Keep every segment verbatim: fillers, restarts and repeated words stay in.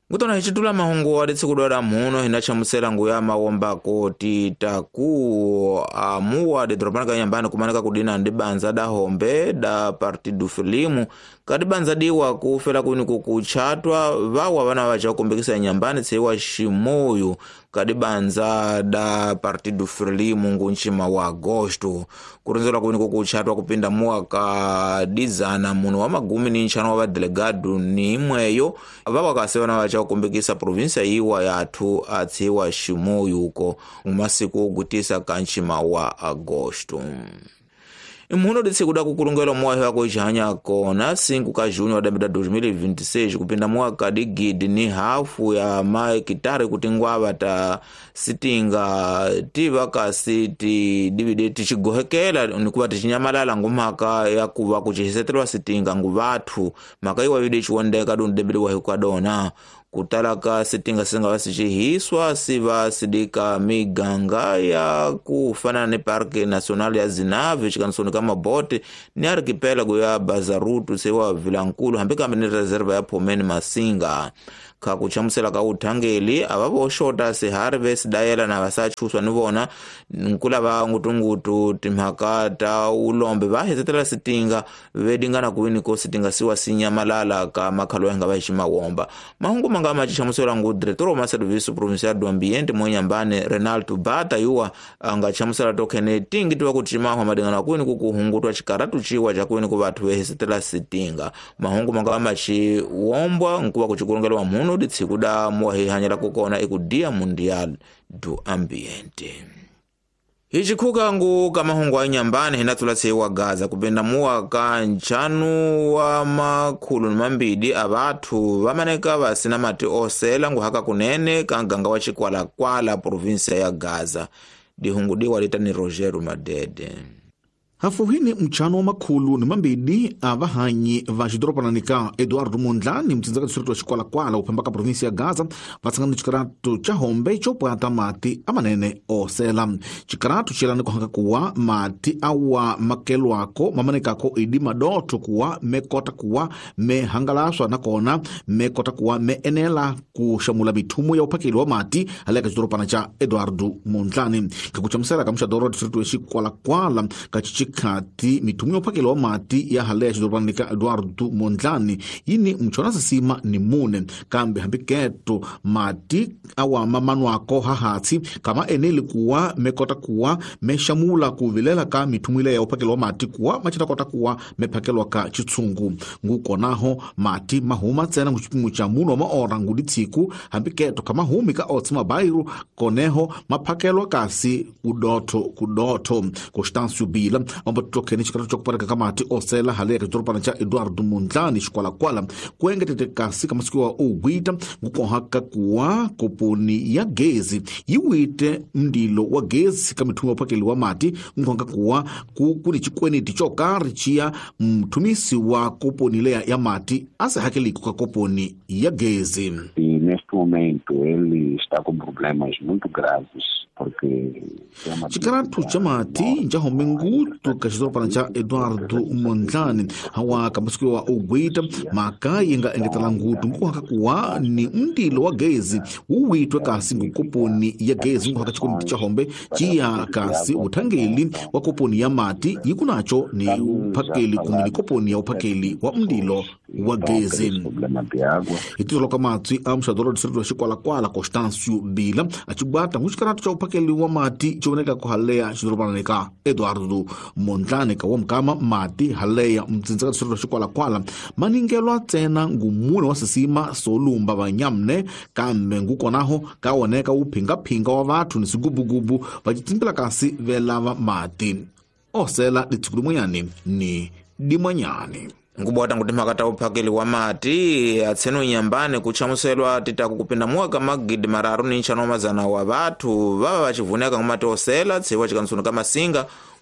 Ngutona hichitula mahungu waditsi kudwala muno hinachamusela nguya mawomba koti taku amuwa de dropana nyambani kumanika kudina ndi banza da hombe da partido filimu kadi banza diwa kufela kuni kukuchatwa vawa vana vacha kumbikisa nyambani tsewa shimoyu kadi banza da partido filimu ngunchima wa agosto kurunzela kuni kukuchatwa kupinda mwaka dizana muno wa magumi ni nchano wa delegado ni imweyo vawa kasevana vacha kumbikisa provinsia iwa yathu atsiwa shimoyu uko umasiku gutisa kanchima wa agosto. Imuno ditsi kuda kukulungela mwahe wako ichihanya kona singu ka junho wadambida dois mil e vinte e seis kupinda mwaka digidi ni hafu ya mae kitare kutingwa vata sitinga tiva kasi ti divide tichigohekela nikuwa tichinyamalala ngumaka ya kuwa kuchihisetelwa sitinga nguvathu maka iwa vide chiwondeka dun debili wahi kwa dona kutalaka sitinga singa wasichihiswa siva sidika miganga ya kufana ni parke nasionali ya Zinavi chikansoni kama bote ni archipelago ya Bazarutu sewa Vilankulu hambika mbini reserva ya Pomeni Masinga kakuchamusela ka utangeli ababo shota se harvest daela na vasachuswa nivona nkula ba ngutungutu timhakata ulombe bahezetela sitinga vedingana kuwini ko sitinga siwa sinyamalala ka makhalo yanga bahishima womba mahungu mangama chichamusela ngu director wa service provincial do ambiente mwenyambane Renaldo Bata yuwa anga chamusela tokene tingi tuwa kuchimaho madingana kuwini kukuhungutwa chikaratu chiwa chakuwini ku bathu behezetela sitinga mahungu mangama chi wombwa nkuwa kuchikurungela wa muno ditsi kuda mwahe hanyala kukona ikudia mundial do ambiente. Hichi kuka ngu kama hungu wa nyambani hinatula sewa Gaza kupenda muwa ka nchanu wa makulu mambidi abatu wamaneka wasina mati osela ngu haka kunene kanganga wa chikwala kwala provinsia ya Gaza. Dihungu diwa lita ni Rogeru Madede. Hafuhini mchano wa makulu ni mambidi avahanyi vachidropananika Eduardo Mondlane mtinzaka distritu wa Chikwala Kwala upembaka provinsia ya Gaza vatsangani chikaratu cha hombe chopwata mati amanene osela chikaratu chilani kuhanga kuwa mati awa makelu wako mamanekako idi madoto kuwa mekota kuwa mehangalaswa na kona mekota kuwa meenela kushamula mitumu ya upakili wa mati haleka chidropana cha Eduardo Mondlane kakuchamsela kamusha doro distritu wa Chikwala Kwala kachichi kati mitumu ya upakili wa mati ya halea chidropananika Eduardo Mondlane yini mchona sasima ni mune kambi hambiketo mati awa mamanu wako hahatsi kama eneli kuwa mekota kuwa meshamula kuvilela ka mitumu ile ya upakili wa mati kuwa machita kota kuwa mepakelwa ka chitsungu nguko naho mati mahuma tsena kuchipimu cha muno wa maora nguditiku hambiketo kama humi ka otsima bairu koneho mapakelwa kasi kudoto kudoto kushtansu bila mambo tokeni chikaratu chokupata kamati osela halea kidropana cha Eduardo Mondlane Chikwala Kwala kuenge tete kasi kama siku wa uwita nguko haka kuwa koponi ya gezi yiwite mdilo wa gezi kama mitumu upakeli wa mati nguko haka kuwa kukuni chikweni tichokari chia mtumisi wa koponi lea ya mati asa hakeli kuka koponi ya gezi. Neste momento ele está com problemas muito graves porque chikaratu cha mati njaho mengu tukashidropana cha Eduardo Mondlane hawa kama siku wa uwita maka yenga engetala ngutu nguko haka kuwa ni mdilo wa gezi uwitwe kasi ngukoponi ya gezi nguko haka chikoni cha hombe chia kasi utangeli wa koponi ya mati yikunacho ni upakeli kumini koponi ya upakeli wa mdilo wa gezi. Itilo kama atui amshadoro distritu wa Chikwala Kwala Constancio Bila achibata nguchikaratu cha upakeli wa mati choneka kuhalea chidropananika Eduardo Mondlane kawa mkama mati halea mtinzaka distritu wa Chikwala Kwala maningelwa tena ngumune wa sisima solumba banyamne kambe nguko naho kaoneka upinga pinga wa vatu ni sigubugubu vajitimbila kasi velava mati osela ditsikulu mwanyani ni dimanyani. Ngubota ngutima kata upakeli wa mati atsenu nyambane kuchamuselwa titaku kupinda mwaka magidi mararu ni nchano mazana wa vatu vava vachivuneka ngumati osela tsiwa chikansunu kama singa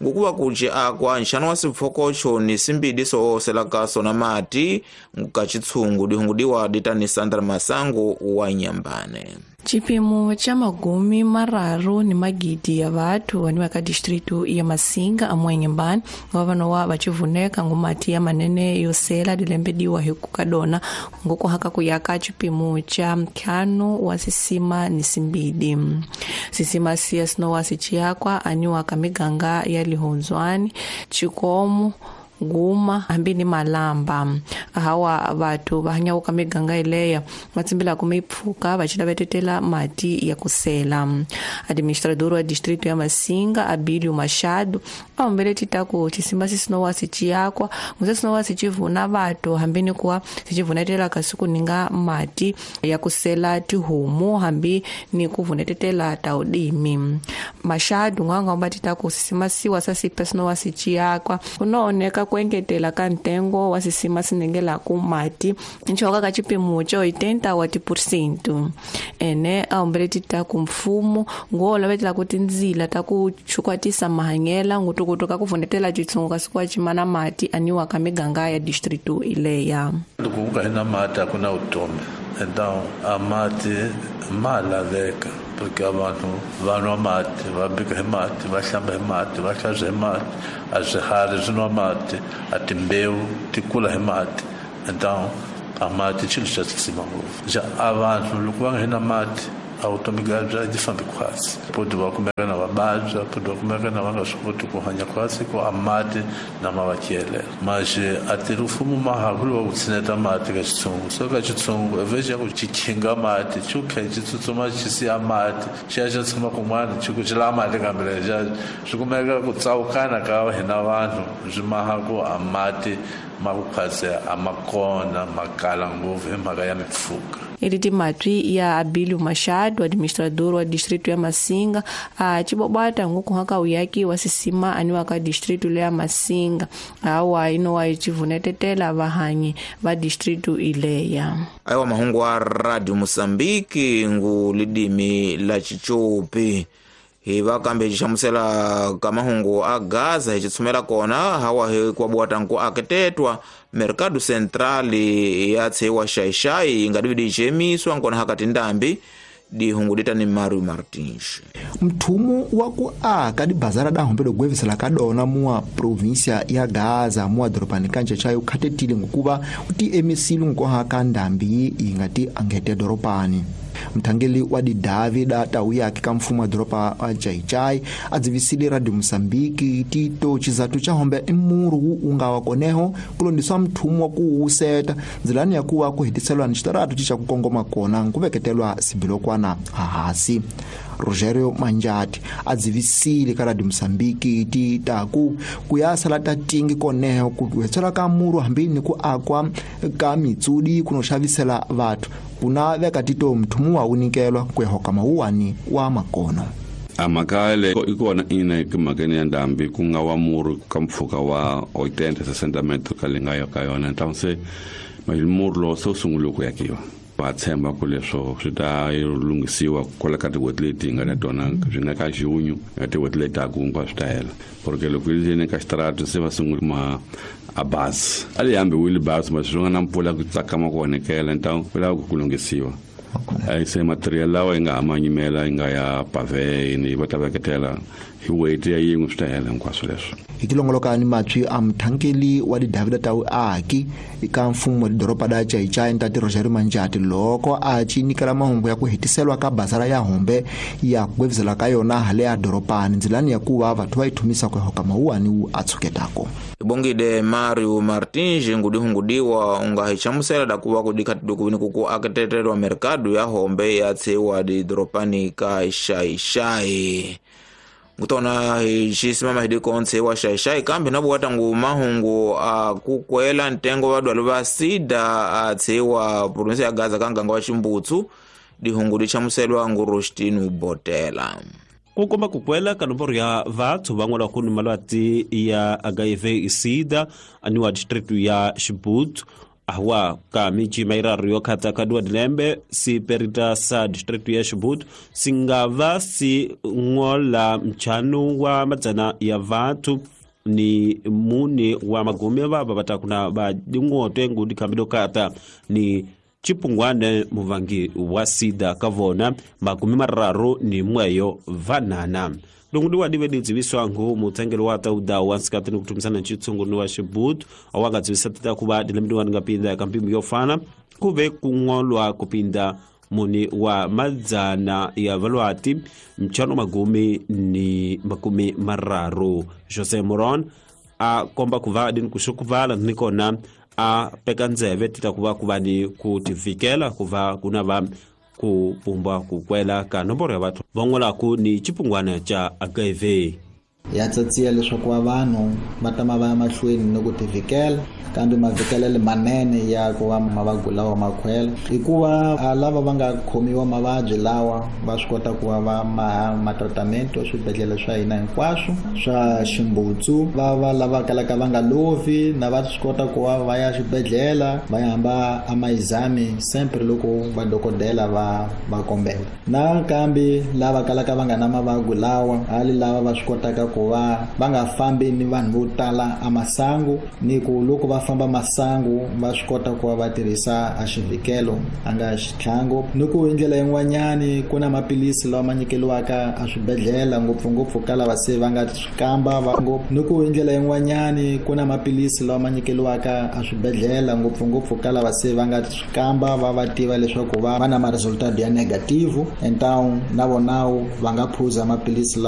ngukuva kuci akwa nxano wa sipfokoxo ni simbidi soosela sona mati kacitshungu dihungudiwa ditani Sandra Masango wa Nyambane. Chipimo cha magumi mararu ni magidi ya vatu waniwa ka distritu ya Masinga amwa Nyambane ngavano wa vachivuneka ngumati ya manene yosela dilembediwa hiku kadona nguko haka kuyaka chipimo cha mkano wa sisima ni simbidi. Sisima siya sino wasichiakwa aniwa kamiganga ya lihonzwani chikomu guma ambini malamba hawa vatu vahanya uka miganga ileya matsimbila kumeipfuka vachida vetetela mati ya kusela. Administrador wa distrito ya Masinga Abilio Machado aombele titaku chisima sisino wasi chiyakwa nguze sino wasi chivuna vatu hambini kuwa sichivunetela kasuku ninga mati ya kusela tihumu hambi ni kuvunetetela taudimi. Machado nganga omba titaku sisima siwa sasi pesino wasi chiyakwa kunooneka kwengetela kantengo wasisima sinengela kumati nchoka kachipimo cho oitenta wati porcento ene aombele titaku mfumo ngola vetela kuti nzila takuchukwatisa mahanyela ngutukutoka kuvunetela chitsungu kasikuwa chimana mati aniwa kamiganga ya distritu ileya ndukuka hina mati akuna utome então a mati malaveka porque abantu vanwa mati vabika he mati vahlamba he mati vahlaza he mati azihari zinwa mati atimbeu tikula he mati então a mati chilo xa tsima ngopfu ja abantu loko va nga hina mati a vutomi bya byi fambi khwasi podi va kumeka na vabadza podi va kumeka na va nga swi koti ku hanya khwasi ku a mati na mavachelela maxe a tiri mfumo mahakulu va ku tshineta mati ka xitshungu so ka xitshungu evexi ya ku xi khinga mati xi ku khe xi tsutsuma xi siya mati xi ya xi tshama kun'wana xi ku xi lava mati kambe lexa swi kumeka ku tsawukana ka hina vanhu byi maha ku a mati ma ku khwasi a ma kona makala ngopfu hi mhaka ya mipfuka. Editi matwi ya Abilio Machado administrador wa distrito ya Masinga a chibobata nguku haka uyaki wa sisima aniwa ka distrito le ya Masinga awa ino wa chivunetetela vahanyi va distrito ileya. Aiwa mahungu wa Radio Mosambiki ngu lidimi la chichopi hiva kambe chamusela kamahungu a Gaza hichitsumela kona hawa he kwa buwatanku aketetwa Mercado Central ya tsewa shaishai ngadividi chemiswa nkona hakati ndambi di hungudita ni Mario Martins. Mtumu waku aka di bazara da hombelo gwevisela kadona muwa provincia ya Gaza muwa dropani kanche chayo katetile ngukuba uti emisilu nko haka ndambi ingati angete doropani. Mtangeli wa di David atauya akika mfumu wa dropa wa Jaichai adzivisili Radio Mosambiki tito chizatu cha hombe imuru unga wakoneho kulondiswa mtumu wa kuuseta zilani ya kuwa kuhitiselwa nishtaratu chicha kukongoma kona nkuveketelwa sibilo kwana ahasi. Rogerio Manjati adzivisili ka Radio Mosambiki titaku kuyasala tatingi koneho kuwetsela ka muru hambini ku akwa ka mitsudi kunoshavisela vatu kuna veka tito mtumu wa unikelwa kwehoka mauwani wa makono. Amakale ikona ina kimakeni ya ndambi kunga wa muru kamfuka wa oitenta sesenta metro kalingayo kayona entonces muru lo so sungulu kuyakiwa patsemba kuleso sita ilungisiwa kola kati wetleti ngana tona jinga ka junho ate wetleta kungwa style porque lo que tiene que estar se va sungulu ma a base ali ambe wili base mas jonga nampula kutsaka makone kela então pela kulungisiwa ai se material lawa nga amanyimela nga ya pave ni batabaketela hiwete ya yingu style nkwasoleso ikilongoloka ni matwi amthankeli wa di David tau aki ikamfumo di doropa da Jaichai ntati Rogerio Manjati loko achi nikala mahungu ya kuhitiselwa ka bazara ya hombe ya kwevisela ka yona hale ya doropani nzilani ya kuwa vatu waitumisa kwehoka mauwani u atsuketako. Ibongide Mario Martins ngudihungudiwa unga hichamusela da kuwa kudikati dukubini kuku aketetelwa Mercado ya hombe ya tsewa di doropani ka shaishai. Ngutona hichisimama hidiko onse wa shaishai kambi nabu watangu mahungu a kukwela ntengo wadu waluwa sida a tsewa provinsi ya Gaza kanga wa Chimbutsu dihungudi chamuselwa ngurushtinu botela. Kukomba kukwela kanumboro ya vatu vangwala kuni malwati ya H I V sida aniwa distritu ya Chimbutsu ahwa ka miji mairaru yokhata kadua dilembe si perita sa district ya Xibut singava si ngola mchano wa madzana ya vatu ni muni wa magome baba batakuna ba dingoto ngudi kambido kata ni chipungwane muvangi wa sida kavona magome mararu ni mweyo vanana lungudi wadive didziviswa ngu mutengelo wa tauda wansikatini kutumisana nchitsungu wa Xibut awanga dzivisatita kuba dilembi wanga pinda kampimbu yofana kuve kungolwa kupinda muni wa madzana ya valuati mchano magumi ni makumi mararu. Jose Moron a komba kuva din kushukuvala nikona a pekanzeve tita kuva kuva ni kutifikela kuva kunava kupumba kukwela ka nomboro ya watu vongola ku ni chipungwana cha H I V yatsatsiya leswaku vanhu va tama va ya mahlweni ni ku tivikela kambe mavikelele manene ya ku va mavabyi lawa makhwela hikuva lava va nga khomiwa mavabyi lawa va swi kota ku va va matratamento swibedhlele swa hina hinkwaswo swa Ximbutsu va va lava kalaka va nga lovi na va swi kota ku va va ya xibedhlele va ya hamba amaizami sempre loko va dokodela va va kombela na kambe lava kalaka va nga na mavabyi lawa hali lava va swi kotaka ku va va nga fambi ni vanhu vo tala amasangu ni ku loko va famba masangu va swi kota ku va tirhisa a xivikelo anga xithlango ni ku endlela yin'wanyani ku na maphilisi lawa ma nyikeliwaka a swibedhlele ngopfungopfu ka lava se va nga swikamba va ni ku endlela yin'wanyani ku na maphilisi lawa ma nyikeliwaka a swibedhlele ngopfungopfu ka lava se va nga swikamba va va tiva leswaku va va na ma resultat ya negative então na vonawo va nga phuza maphilisi